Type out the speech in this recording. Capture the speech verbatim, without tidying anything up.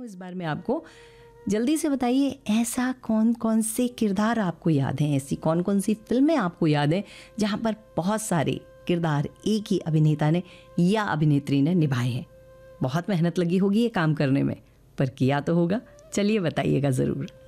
इस बार मैं आपको। जल्दी से बताइए, ऐसा कौन कौन से किरदार आपको याद हैं, ऐसी कौन कौन सी फिल्में आपको याद हैं जहाँ पर बहुत सारे किरदार एक ही अभिनेता ने या अभिनेत्री ने निभाए हैं। बहुत मेहनत लगी होगी ये काम करने में, पर किया तो होगा। चलिए बताइएगा ज़रूर।